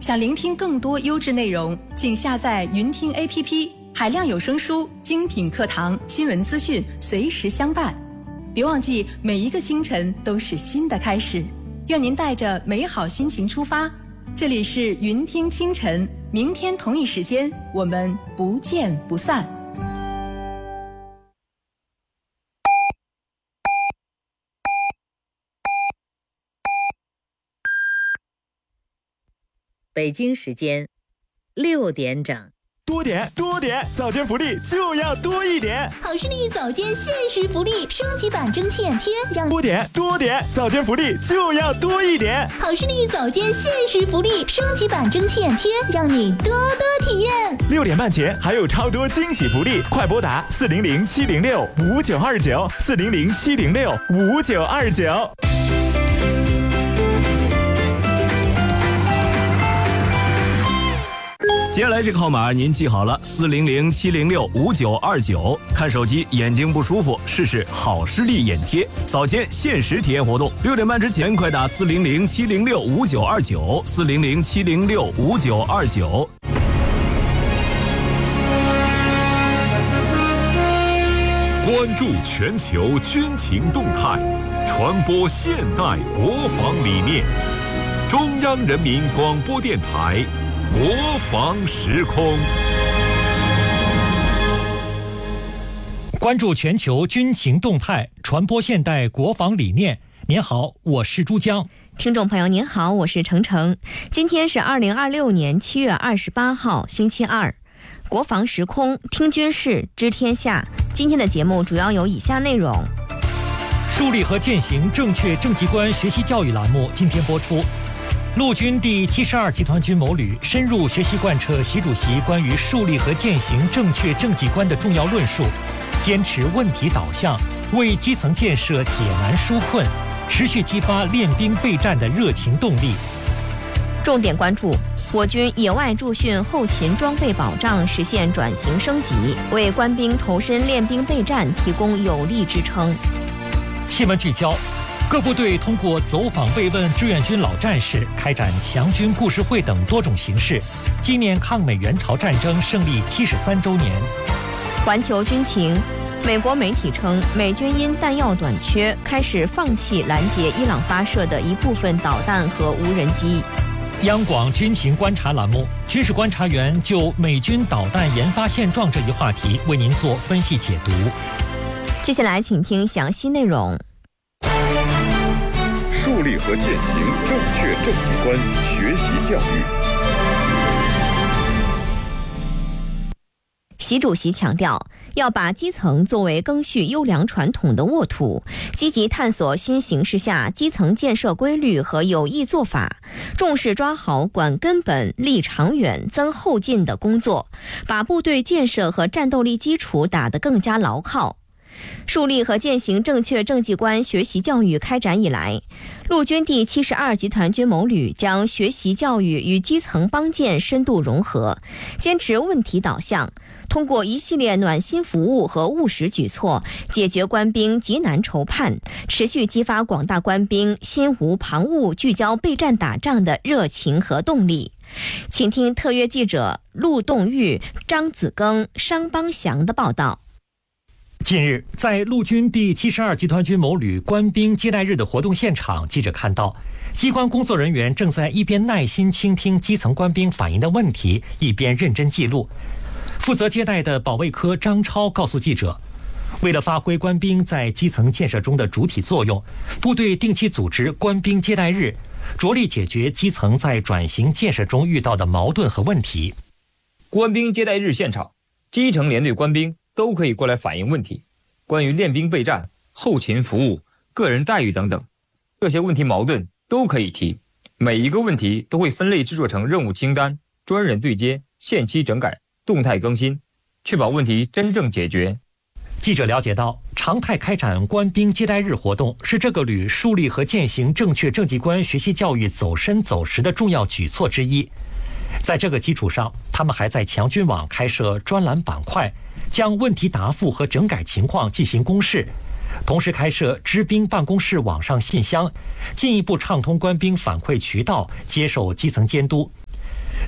想聆听更多优质内容，请下载云听 APP， 海量有声书、精品课堂、新闻资讯随时相伴。别忘记，每一个清晨都是新的开始。愿您带着美好心情出发。这里是云听清晨，明天同一时间我们不见不散。 北京时间6点整。 多点，早间福利就要多一点。 好视力早间限时福利，升级版蒸汽眼贴让多点，早间福利就要多一点。 好视力早间限时福利，升级版蒸汽眼贴让你多多体验。 6点半前还有超多惊喜福利，快拨打400-706-5929，400-706-5929。 接下来这个号码您记好了，400-706-5929。看手机眼睛不舒服，试试好视力眼贴，早间限时体验活动。6点半之前快打400-706-5929，400-706-5929。 关注全球军情动态，传播现代国防理念。中央人民广播电台国防时空， 关注全球军情动态，传播现代国防理念。您好，我是珠江。 听众朋友您好，我是程程。今天是2026年7月28号，星期二。国防时空，听军事，知天下。今天的节目主要有以下内容： 树立和践行正确政绩观学习教育栏目今天播出。陆军第72集团军某旅深入学习贯彻习主席关于树立和践行正确政绩观的重要论述，坚持问题导向，为基层建设解难纾困，持续激发练兵备战的热情动力。 重点关注我军野外驻训后勤装备保障实现转型升级，为官兵投身练兵备战提供有力支撑。 新闻聚焦，各部队通过走访慰问志愿军老战士，开展强军故事会等多种形式，纪念抗美援朝战争胜利73周年。 环球军情，美国媒体称，美军因弹药短缺，开始放弃拦截伊朗发射的一部分导弹和无人机。 央广军情观察栏目，军事观察员就美军导弹研发现状这一话题为您做分析解读。 接下来请听详细内容。 树立和践行正确政绩观学习教育。 习主席强调，要把基层作为赓续优良传统的沃土，积极探索新形势下基层建设规律和有益做法，重视抓好管根本、立长远、增后劲的工作，把部队建设和战斗力基础打得更加牢靠。树立和践行正确政绩观学习教育开展以来，陆军第72集团军某旅将学习教育与基层帮建深度融合，坚持问题导向，通过一系列暖心服务和务实举措，解决官兵急难愁盼，持续激发广大官兵心无旁骛、聚焦备战打仗的热情和动力。请听特约记者陆栋玉、张子庚、商邦祥的报道。 近日，在陆军第72集团军某旅官兵接待日的活动现场，记者看到，机关工作人员正在一边耐心倾听基层官兵反映的问题，一边认真记录。负责接待的保卫科张超告诉记者，为了发挥官兵在基层建设中的主体作用，部队定期组织官兵接待日，着力解决基层在转型建设中遇到的矛盾和问题。 官兵接待日现场，基层连队官兵都可以过来反映问题，关于练兵备战、后勤服务、个人待遇等等，这些问题矛盾都可以提，每一个问题都会分类制作成任务清单，专人对接，限期整改，动态更新，确保问题真正解决。 记者了解到，常态开展官兵接待日活动是这个旅树立和践行正确政绩观学习教育走深走实的重要举措之一。在这个基础上，他们还在强军网开设专栏板块，将问题答复和整改情况进行公示，同时开设知兵办公室网上信箱，进一步畅通官兵反馈渠道，接受基层监督。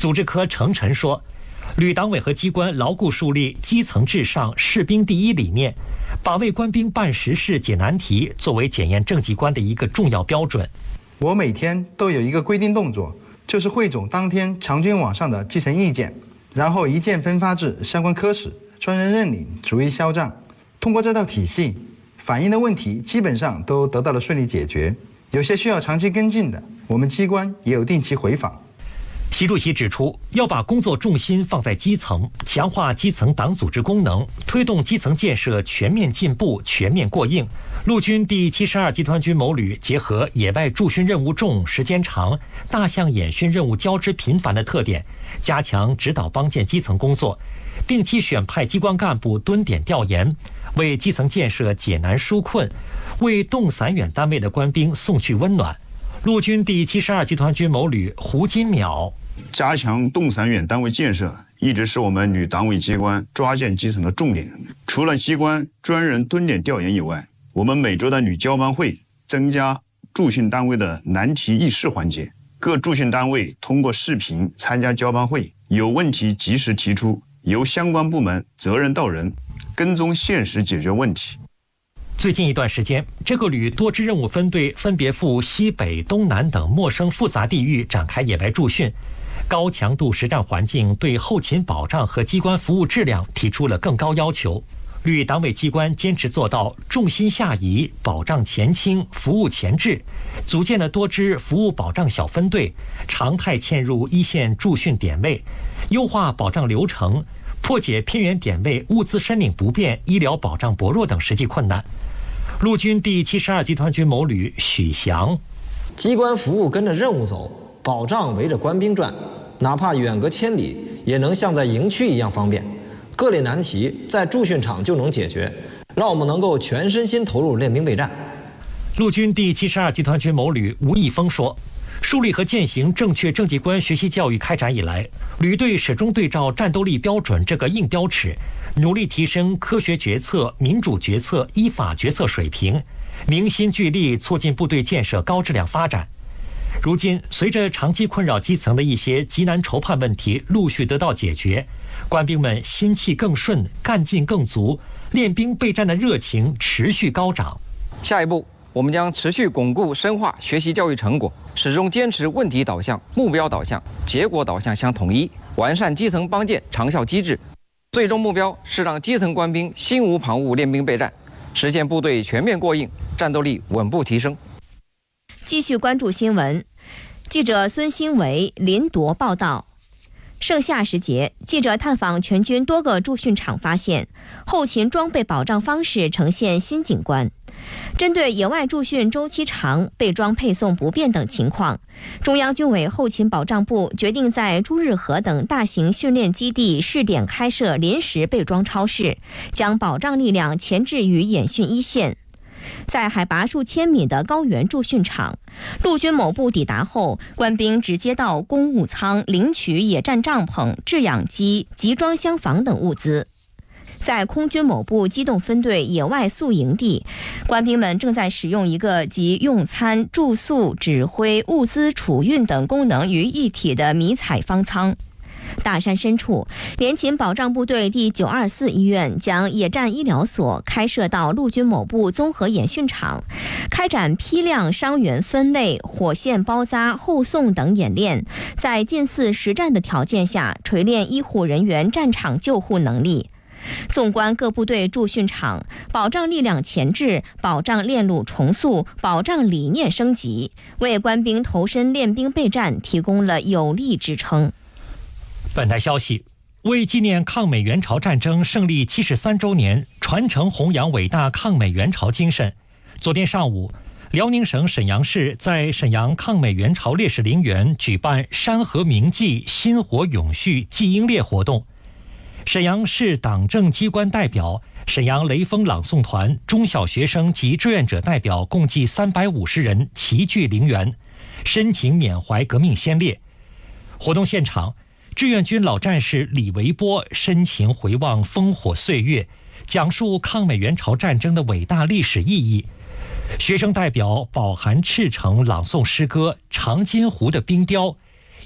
组织科程晨说，旅党委和机关牢固树立基层至上、士兵第一理念，把为官兵办实事、解难题作为检验政绩观的一个重要标准。 我每天都有一个规定动作，就是汇总当天常军网上的基层意见，然后一键分发至相关科室，专人认领，逐一销账。通过这套体系，反映的问题基本上都得到了顺利解决。有些需要长期跟进的，我们机关也有定期回访。 习主席指出，要把工作重心放在基层，强化基层党组织功能，推动基层建设全面进步、全面过硬。陆军第72集团军某旅结合野外驻训任务重、时间长、大项演训任务交织频繁的特点，加强指导帮建基层工作，定期选派机关干部蹲点调研，为基层建设解难纾困，为动散远单位的官兵送去温暖。陆军第72集团军某旅胡金淼。 加强动散远单位建设一直是我们旅党委机关抓建基层的重点。除了机关专人蹲点调研以外，我们每周的旅交班会增加驻训单位的难题议事环节，各驻训单位通过视频参加交班会，有问题及时提出，由相关部门责任到人，跟踪现实解决问题。 最近一段时间，这个旅多支任务分队分别赴西北、东南等陌生复杂地域展开野外驻训，高强度实战环境对后勤保障和机关服务质量提出了更高要求。旅党委机关坚持做到重心下移，保障前倾，服务前置，组建了多支服务保障小分队，常态迁入一线驻训点位，优化保障流程，破解偏远点位物资申领不便、医疗保障薄弱等实际困难。陆军第72集团军某旅许翔， 机关服务跟着任务走，保障围着官兵转，哪怕远隔千里，也能像在营区一样方便。各类难题在驻训场就能解决，让我们能够全身心投入练兵备战。 陆军第72集团军某旅吴义峰说，树立和践行正确政绩观学习教育开展以来，旅队始终对照战斗力标准这个硬标尺，努力提升科学决策、民主决策、依法决策水平，凝心聚力促进部队建设高质量发展。如今，随着长期困扰基层的一些急难筹盼问题陆续得到解决，官兵们心气更顺，干劲更足，练兵备战的热情持续高涨。 下一步，我们将持续巩固深化学习教育成果，始终坚持问题导向、目标导向、结果导向相统一，完善基层帮建长效机制。最终目标是让基层官兵心无旁骛练兵备战，实现部队全面过硬，战斗力稳步提升。 继续关注新闻，记者孙新维、林铎报道。盛夏时节，记者探访全军多个驻训场，发现后勤装备保障方式呈现新景观。针对野外驻训周期长、备装配送不便等情况，中央军委后勤保障部决定在朱日和等大型训练基地试点开设临时备装超市，将保障力量前置于演训一线。在海拔数千米的高原驻训场，陆军某部抵达后，官兵直接到公务舱领取野战帐篷、制氧机、集装箱房等物资。在空军某部机动分队野外宿营地，官兵们正在使用一个集用餐、住宿、指挥、物资储运等功能于一体的迷彩方舱。大山深处，联勤保障部队第924医院将野战医疗所开设到陆军某部综合演训场，开展批量伤员分类、火线包扎、后送等演练，在近似实战的条件下锤炼医护人员战场救护能力。纵观各部队驻训场，保障力量前置，保障链路重塑，保障理念升级，为官兵投身练兵备战提供了有力支撑。 本台消息，为纪念抗美援朝战争胜利73周年，传承弘扬伟大抗美援朝精神，昨天上午，辽宁省沈阳市在沈阳抗美援朝烈士陵园举办山河铭记、薪火永续祭英烈活动。沈阳市党政机关代表、沈阳雷锋朗诵团、中小学生及志愿者代表共计350人齐聚陵园，深情缅怀革命先烈。活动现场，志愿军老战士李维波深情回望烽火岁月，讲述抗美援朝战争的伟大历史意义。学生代表饱含赤诚朗诵诗歌《长津湖的冰雕》，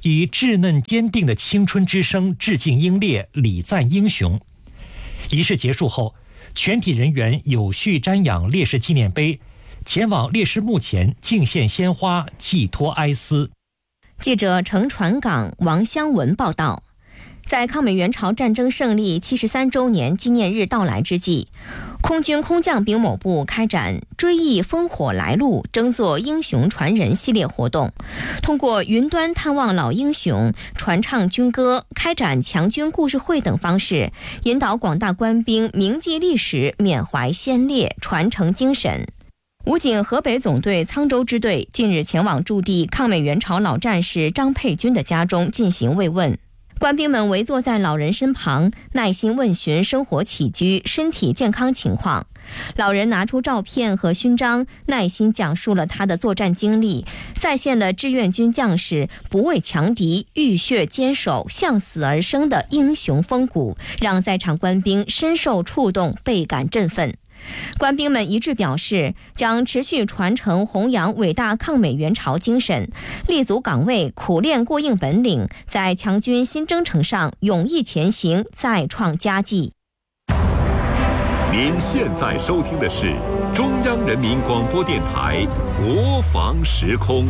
以稚嫩坚定的青春之声致敬英烈，礼赞英雄。仪式结束后，全体人员有序瞻仰烈士纪念碑，前往烈士墓前敬献鲜花，寄托哀思。 记者程传岗、王湘文报道。在抗美援朝战争胜利73周年纪念日到来之际，空军空降兵某部开展追忆烽火来路、争做英雄传人系列活动，通过云端探望老英雄、传唱军歌、开展强军故事会等方式，引导广大官兵铭记历史、缅怀先烈、传承精神。武警河北总队沧州支队近日前往驻地抗美援朝老战士张佩军的家中进行慰问。官兵们围坐在老人身旁，耐心问询生活起居、身体健康情况。老人拿出照片和勋章，耐心讲述了他的作战经历，再现了志愿军将士不畏强敌、浴血坚守、向死而生的英雄风骨，让在场官兵深受触动，倍感振奋。官兵们一致表示，将持续传承弘扬伟大抗美援朝精神，立足岗位，苦练过硬本领，在强军新征程上勇毅前行，再创佳绩。 您现在收听的是中央人民广播电台国防时空。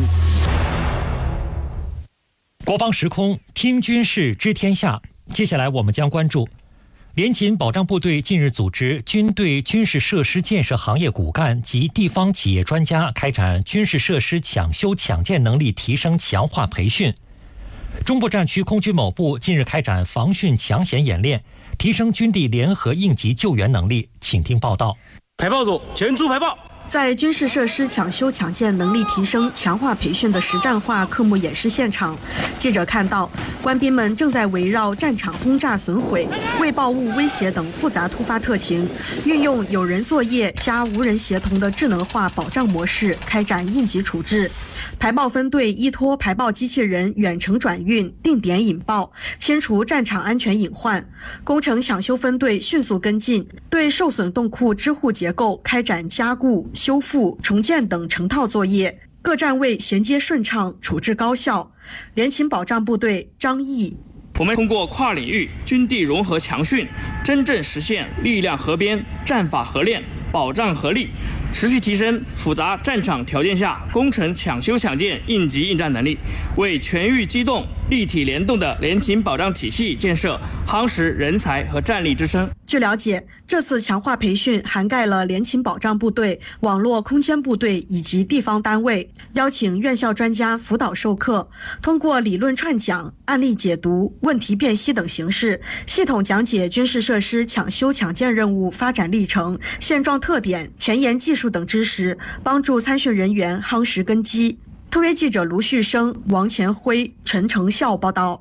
国防时空，听军事知天下。接下来我们将关注联勤保障部队近日组织军队军事设施建设行业骨干及地方企业专家开展军事设施抢修抢建能力提升强化培训。中部战区空军某部近日开展防汛抢险演练，提升军地联合应急救援能力。请听报道。 排炮组全出排炮。 在军事设施抢修抢建能力提升强化培训的实战化科目演示现场，记者看到官兵们正在围绕战场轰炸损毁、未爆物威胁等复杂突发特情，运用有人作业加无人协同的智能化保障模式开展应急处置。排爆分队依托排爆机器人远程转运、定点引爆，清除战场安全隐患。工程抢修分队迅速跟进，对受损洞库支护结构开展加固、修复、重建等成套作业，各站位衔接顺畅，处置高效。联勤保障部队张毅： 我们通过跨领域军地融合强训，真正实现力量合编、战法合练、保障合力，持续提升复杂战场条件下工程抢修抢建应急应战能力，为全域机动、立体联动的联勤保障体系建设夯实人才和战力支撑。 据了解，这次强化培训涵盖了联勤保障部队、网络空间部队以及地方单位，邀请院校专家辅导授课，通过理论串讲、案例解读、问题辨析等形式，系统讲解军事设施抢修抢建任务发展历程、现状特点、前沿技术等知识，帮助参训人员夯实根基。特约记者卢旭生、王前辉、陈成孝报道。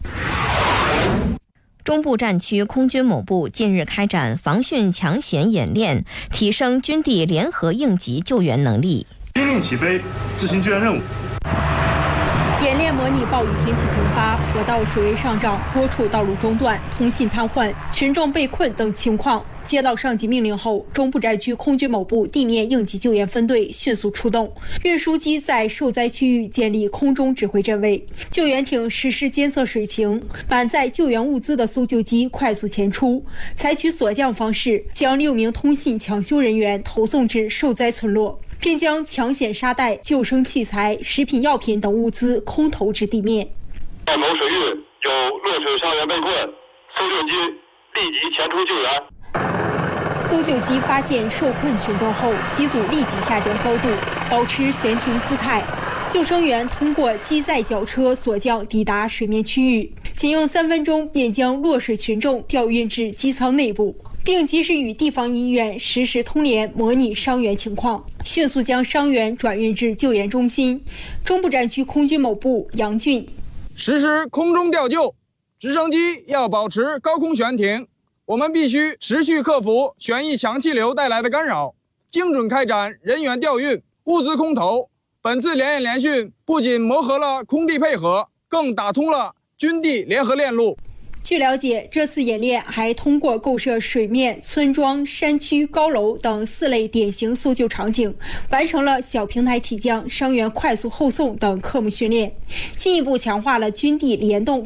中部战区空军某部近日开展防汛抢险演练，提升军地联合应急救援能力。 兵令起飞，执行救援任务。 演练模拟暴雨天气频发、河道水位上涨、多处道路中断、通信瘫痪、群众被困等情况。接到上级命令后，中部战区空军某部地面应急救援分队迅速出动，运输机在受灾区域建立空中指挥阵位，救援艇实施监测水情，满载救援物资的搜救机快速前出，采取锁降方式将6名通信抢修人员投送至受灾村落，并将抢险沙袋、救生器材、食品药品等物资空投至地面。 在某水域有落水伤员被困，搜救机立即前出救援。 搜救机发现受困群众后，机组立即下降高度，保持悬停姿态。救生员通过机载绞车锁降抵达水面区域，仅用3分钟便将落水群众调运至机舱内部，并及时与地方医院实时通联，模拟伤员情况，迅速将伤员转运至救援中心。中部战区空军某部杨俊： 实施空中吊救，直升机要保持高空悬停。我们必须持续克服旋翼强气流带来的干扰，精准开展人员调运、物资空投。本次联演联训不仅磨合了空地配合，更打通了军地联合链路。 据了解，这次演练还通过构设水面、村庄、山区、高楼等4类典型搜救场景，完成了小平台起降、伤员快速后送等科目训练，进一步强化了军地联动